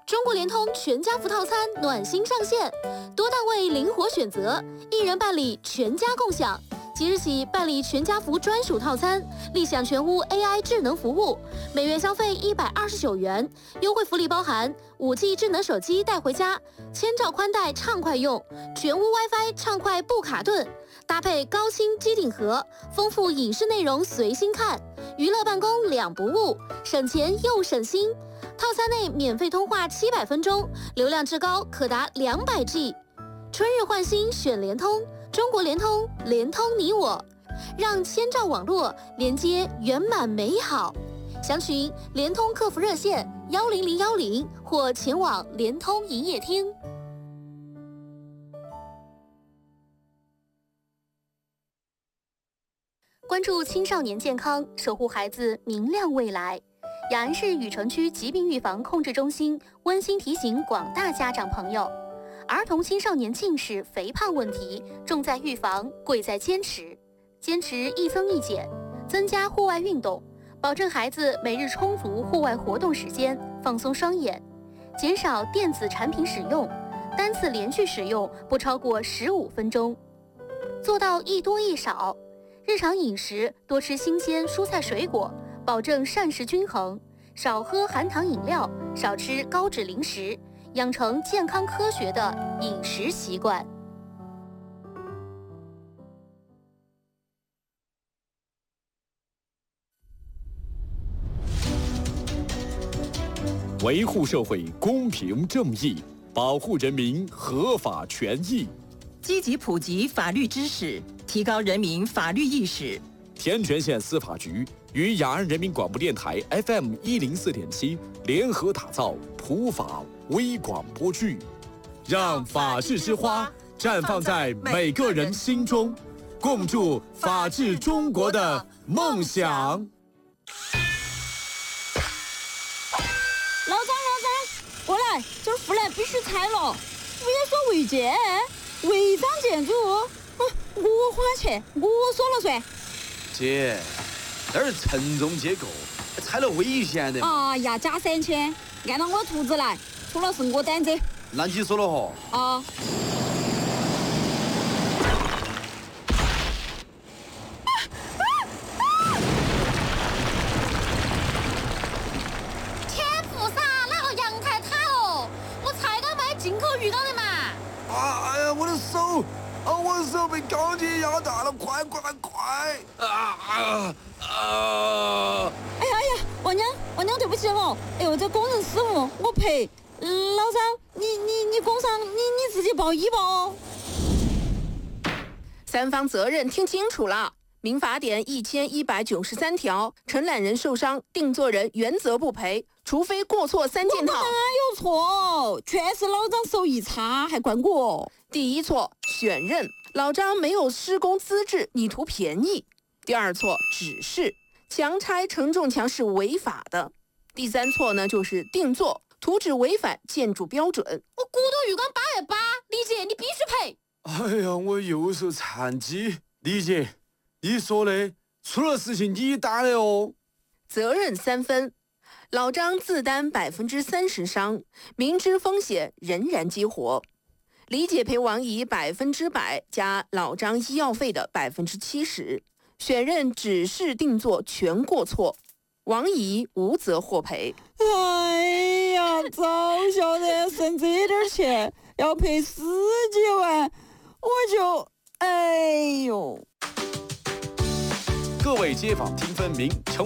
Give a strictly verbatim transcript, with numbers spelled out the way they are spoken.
中国联通全家福套餐暖心上线，多档位灵活选择，一人办理全家共享。即日起办理全家福专属套餐，立享全屋 A I 智能服务，每月消费一百二十九元，优惠福利包含五 G 智能手机带回家，千兆宽带畅快用，全屋 WiFi 畅快不卡顿，搭配高清机顶盒，丰富影视内容随心看，娱乐办公两不误，省钱又省心。套餐内免费通话七百分钟，流量至高可达两百 G。春日换新选联通，中国联通，联通你我，让千兆网络连接圆满美好。详询联通客服热线幺零零幺零或前往联通营业厅。关注青少年健康，守护孩子明亮未来。雅安市禹城区疾病预防控制中心温馨提醒广大家长朋友，儿童青少年近视、肥胖问题重在预防，贵在坚持。坚持一增一减，增加户外运动，保证孩子每日充足户外活动时间，放松双眼，减少电子产品使用，单次连续使用不超过十五分钟，做到一多一少。日常饮食多吃新鲜蔬菜水果，保证膳食均衡，少喝含糖饮料，少吃高脂零食，养成健康科学的饮食习惯。 维护社会公平正义，保护人民合法权益， 积极普及法律知识，提高人民法律意识。 天全县司法局与雅安人民广播电台 F M 一零四点七联合打造普法微广播剧，让法治之花绽放在每个人心中，共筑法治中国的梦想。 老张，老张，过来，这儿湖南必须拆了，不要说违建，违章建筑，啊，我花钱，我说了算。 姐，这儿承重结构，拆了危险的。 哎呀，加三千，按照我图纸来，出了是我担子。 那你说了嚯？ 啊。 进口鱼缸的嘛！ 啊！哎呀，我的手！啊，我的手被钢筋压断了！快快快！啊啊啊！ 哎呀哎呀，王娘，王娘，对不起哦！哎呦，这工人失误，我赔。嗯、老张，你你你工伤，你你自己报医吧哦。 三方责任听清楚了。民法典一千一百九十三条，承揽人受伤，定作人原则不赔，除非过错三件套。 哪有错？全是老张手艺差，还怪我。 第一错，选任，老张没有施工资质，你图便宜。第二错，指示，强拆承重墙是违法的。第三错呢，就是定做，图纸违反建筑标准。 我骨头浴缸八百八，李姐你必须赔。 哎呀，我右手残疾，李姐。你说的，出了事情你担的哦。 责任三分，老张自担百分之三十伤，明知风险仍然激活。李姐赔王姨百分之百加老张医药费的百分之七十，选任指示定做全过错，王姨无责获赔。 哎呀，早晓得省这点钱要赔十几万，我就哎呦。 各位街坊听分明。